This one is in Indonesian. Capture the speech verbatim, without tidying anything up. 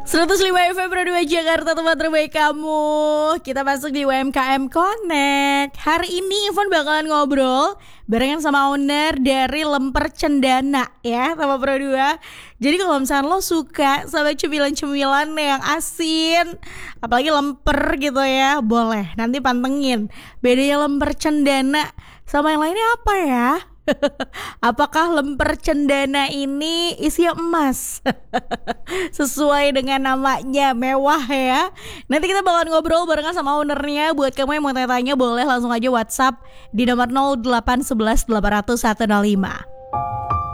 seratus lima F M Pro dua Jakarta, tempat terbaik kamu. Kita masuk di U M K M Connect. Hari ini Ivan bakalan ngobrol barengan sama owner dari Lemper Cendana ya, sama Pro dua. Jadi kalau misalnya lo suka sama cemilan-cemilan yang asin, apalagi lemper gitu ya, boleh nanti pantengin bedanya Lemper Cendana sama yang lainnya apa ya. Apakah lemper cendana ini isinya emas? Sesuai dengan namanya, mewah ya. Nanti kita bakalan ngobrol barengan sama ownernya. Buat kamu yang mau tanya-tanya boleh langsung aja WhatsApp di nomor nol delapan satu satu delapan nol nol satu nol lima.